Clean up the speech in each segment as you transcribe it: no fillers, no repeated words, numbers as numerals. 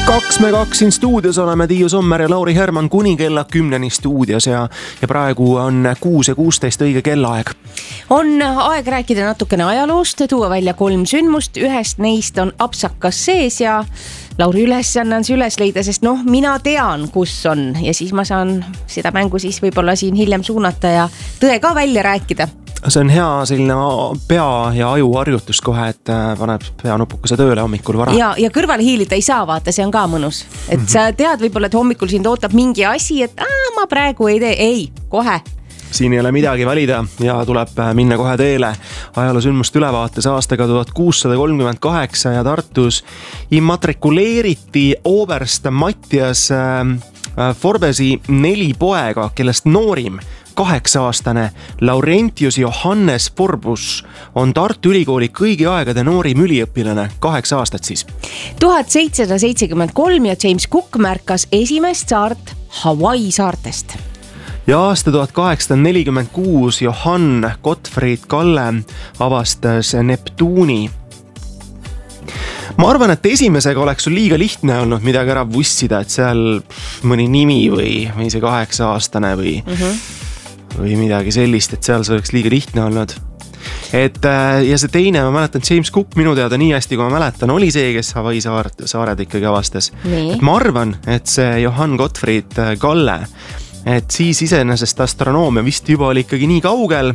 2 siin stuudios oleme Tiiu Sommer ja Lauri Herman kuni kella 10 stuudios ja praegu on 6:16 õige kellaaeg. On aeg rääkida natukene ajaloost, tuua välja 3 sündmust, ühest neist on apsakas sees ja Lauri ülesanne on see üles leida, sest mina tean, kus on ja siis ma saan seda mängu siis võib-olla siin hiljem suunata ja tõe ka välja rääkida. See on hea selline pea- ja ajuharjutus kohe, et paneb peanupukese tööle hommikul vara. Ja kõrvale hiilida ei saa, vaata, see on ka mõnus. Et sa tead võib-olla, et hommikul sind ootab mingi asi, et ma praegu ei tee. Ei, kohe. Siin ei ole midagi valida ja tuleb minna kohe teele. Ajaloosündmust ülevaates aastaga 1638 ja Tartus immatrikuleeriti oberst Mattias Forbesi 4 poega, kellest noorim 8-aastane Laurentius Johannes Forbus on Tartu Ülikooli kõigi aegade noorim üliõpilane, 8 aastat siis. 1773 ja James Cook märkas esimest saart Hawaii saartest. Ja aasta 1846 Johann Gottfried Galle avastas Neptuuni. Ma arvan, et esimesega oleks sul liiga lihtne olnud midagi ära vussida, et seal mõni nimi või see 8-aastane või midagi sellist, et seal see oleks liiga lihtne olnud. Ja see teine, ma mäletan, James Cook minu teada nii hästi, kui ma mäletan, oli see, kes Hawaii saared ikkagi avastas. Et ma arvan, et see Johann Gottfried Galle, et siis iseenesest astronoomia vist juba oli ikkagi nii kaugel,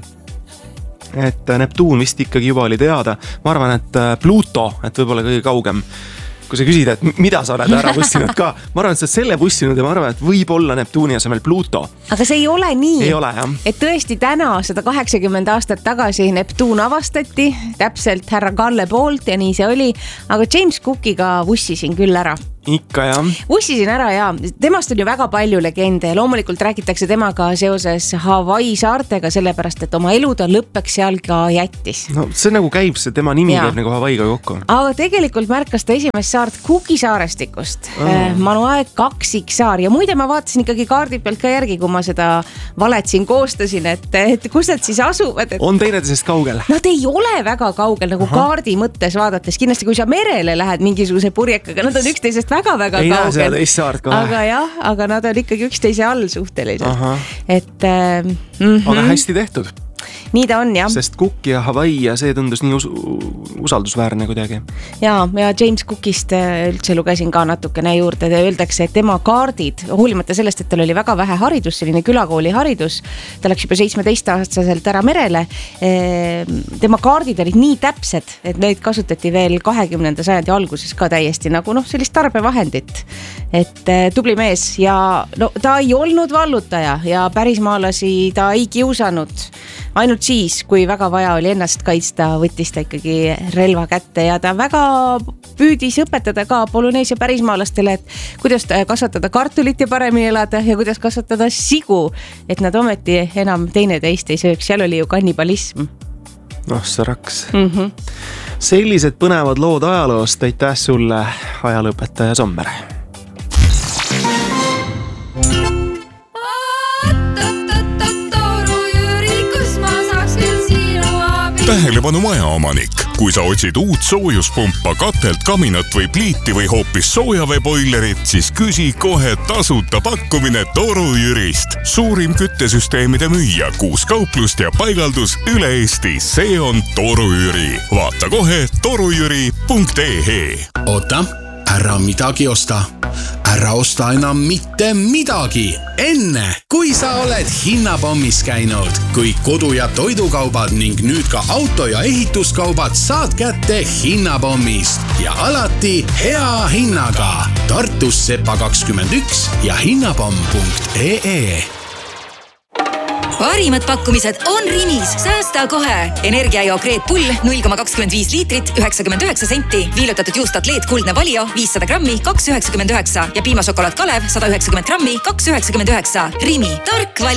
et Neptuun vist ikkagi juba oli teada. Ma arvan, et Pluto, et võib-olla kõige kaugem. Kui sa küsid, et mida sa oled ära bussinud ka, ma arvan, et sa oled selle bussinud ja ma arvan, et võib olla Neptuuni asemel Pluto. Aga see ei ole nii, ei ole, jah. Et tõesti täna 180 aastat tagasi Neptuun avastati täpselt härra Galle poolt ja nii see oli, aga James Cookiga vussisin küll ära. Ikka, jah. Vussisin ära ja temast on ju väga palju legende ja loomulikult räägitakse temaga seoses Hawaii saartega, sellepärast, et oma elu ta lõppeks seal ka jättis. No see nagu käib, see tema nimi käib nagu Hawaiiga kokku. Aga tegelikult märkas ta esimest saart Cooki saarestikust. Manuaeg 2 saar ja muide ma vaatasin ikkagi kaardi pealt ka järgi, kui ma seda valet siin koostasin, et kus nad siis asuvad. On teineteisest kaugel? Nad ei ole väga kaugel nagu kaardi mõttes vaadates. Kindlasti kui sa merele lähed mingisuguse purjekaga, nad on üksteisest väga-väga ei kaugel. Ei näe teist saart kohe. Aga jah, aga nad on ikkagi üksteise all suhteliselt. Et, aga hästi tehtud. Nii ta on, jah. Sest Cook ja Hawaii ja see tundus nii usaldusväärne kuidagi. Ja James Cookist üldse lugesin ka natukene juurde. Öeldakse, et tema kaardid, hoolimata sellest, et tal oli väga vähe haridus, selline külakooli haridus, ta läks juba 17-aastaselt ära merele, tema kaardid olid nii täpsed, et neid kasutati veel 20. sajandi alguses ka täiesti nagu sellist tarbevahendit. Et tubli mees ja ta ei olnud vallutaja ja pärismaalasi ta ei kiusanud. Ainult siis, kui väga vaja oli ennast kaitsta, võttis ta ikkagi relva kätte ja ta väga püüdis õpetada ka Polüneesia pärismaalastele, et kuidas kasvatada kartulit ja paremini elada ja kuidas kasvatada sigu, et nad ometi enam teineteist ei sööks. Seal oli ju kannibalism. See raks. Sellised põnevad lood ajaloost, aitäh sulle, ajalõpetaja Sommer. Tähelepanu majaomanik, kui sa otsid uut soojuspumpa, katelt, kaminat või pliiti või hoopis soojaveeboilerit, siis küsi kohe tasuta pakkumine Toru Jürist. Suurim küttesüsteemide müüja, 6 kauplust ja paigaldus üle Eesti. See on Toru Jüri. Vaata kohe torujüri.ee. Oota, ära midagi osta. Ära osta enam mitte midagi. Enne, kui sa oled hinnapommis käinud, kui kodu- ja toidukaubad ning nüüd ka auto- ja ehituskaubad saad kätte hinnapommist ja alati hea hinnaga. Tartus Sepa 21 ja hinnapomm.ee. Parimad pakkumised on Rimis. Säästa kohe. Energiajook Red Bull 0,25 liitrit 99 senti. Viilutatud juustad kuldne Valio 500 grammi 2,99 ja piimasokolaad Kalev 190 grammi 2,99. Rimi. Tark valik.